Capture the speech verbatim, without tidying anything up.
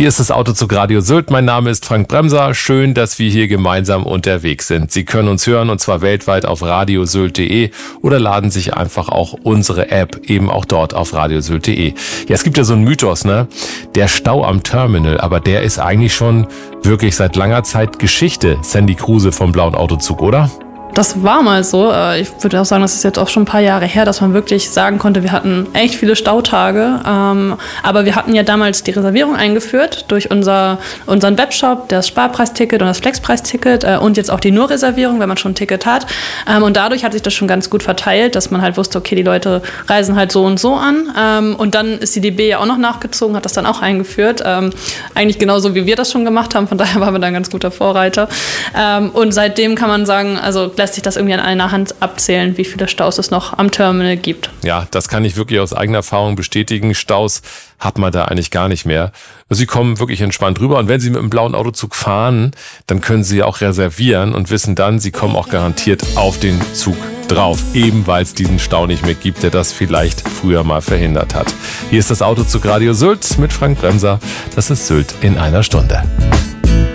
Hier ist das Autozug Radio Sylt. Mein Name ist Frank Bremser. Schön, dass wir hier gemeinsam unterwegs sind. Sie können uns hören und zwar weltweit auf radiosylt punkt de oder laden sich einfach auch unsere App eben auch dort auf radiosylt punkt de. Ja, es gibt ja so einen Mythos, ne? Der Stau am Terminal, aber der ist eigentlich schon wirklich seit langer Zeit Geschichte. Sandy Kruse vom Blauen Autozug, oder? Das war mal so. Ich würde auch sagen, das ist jetzt auch schon ein paar Jahre her, dass man wirklich sagen konnte, wir hatten echt viele Stautage. Aber wir hatten ja damals die Reservierung eingeführt durch unser, unseren Webshop, das Sparpreisticket und das Flexpreisticket und jetzt auch die Nur-Reservierung, wenn man schon ein Ticket hat. Und dadurch hat sich das schon ganz gut verteilt, dass man halt wusste, okay, die Leute reisen halt so und so an. Und dann ist die D B ja auch noch nachgezogen, hat das dann auch eingeführt. Eigentlich genauso, wie wir das schon gemacht haben. Von daher waren wir da ein ganz guter Vorreiter. Und seitdem kann man sagen, also lässt sich das irgendwie an einer Hand abzählen, wie viele Staus es noch am Terminal gibt. Ja, das kann ich wirklich aus eigener Erfahrung bestätigen. Staus hat man da eigentlich gar nicht mehr. Sie kommen wirklich entspannt rüber und wenn Sie mit dem Blauen Autozug fahren, dann können Sie auch reservieren und wissen dann, Sie kommen auch garantiert auf den Zug drauf, eben weil es diesen Stau nicht mehr gibt, der das vielleicht früher mal verhindert hat. Hier ist das Autozug Radio Sylt mit Frank Bremser. Das ist Sylt in einer Stunde.